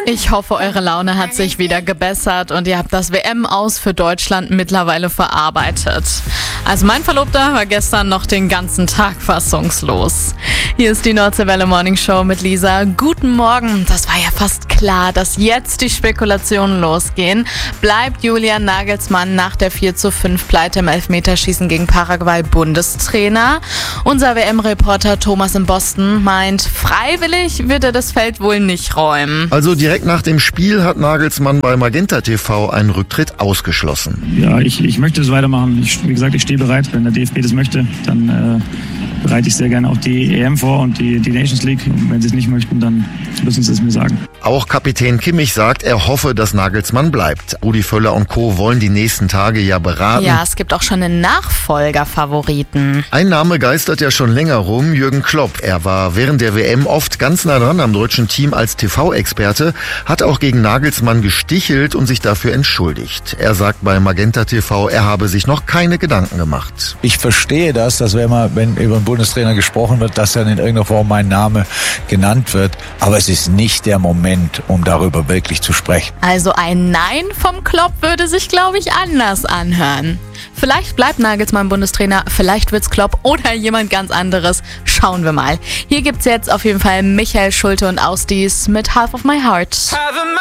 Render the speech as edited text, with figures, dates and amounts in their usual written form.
Ich hoffe, eure Laune hat sich wieder gebessert und ihr habt das WM-Aus für Deutschland mittlerweile verarbeitet. Also mein Verlobter war gestern noch den ganzen Tag fassungslos. Hier ist die Nordseewelle Morning Show mit Lisa. Guten Morgen. Das war ja fast klar, dass jetzt die Spekulationen losgehen. Bleibt Julian Nagelsmann nach der 4:5 Pleite im Elfmeterschießen gegen Paraguay Bundestrainer? Unser WM-Reporter Thomas in Boston meint, freiwillig wird er das Feld wohl nicht räumen. Also direkt nach dem Spiel hat Nagelsmann bei Magenta TV einen Rücktritt ausgeschlossen. Ja, ich möchte es weitermachen. Wie gesagt, ich stehe bereit. Wenn der DFB das möchte, dann bereite ich sehr gerne auch die EM vor und die Nations League. Und wenn sie es nicht möchten, dann müssen sie es mir sagen. Auch Kapitän Kimmich sagt, er hoffe, dass Nagelsmann bleibt. Rudi Völler und Co. wollen die nächsten Tage ja beraten. Ja, es gibt auch schon einen Nachfolgerfavoriten. Ein Name geistert ja schon länger rum, Jürgen Klopp. Er war während der WM oft ganz nah dran am deutschen Team als TV-Experte, hat auch gegen Nagelsmann gestichelt und sich dafür entschuldigt. Er sagt bei Magenta TV, er habe sich noch keine Gedanken gemacht. Ich verstehe das, dass wenn über einen Bundestrainer gesprochen wird, dass dann in irgendeiner Form mein Name genannt wird. Aber es ist nicht der Moment, um darüber wirklich zu sprechen. Also ein Nein vom Klopp würde sich, glaube ich, anders anhören. Vielleicht bleibt Nagelsmann Bundestrainer, vielleicht wird's Klopp oder jemand ganz anderes. Schauen wir mal. Hier gibt's jetzt auf jeden Fall Michael Schulte und Ausdies mit Half of My Heart.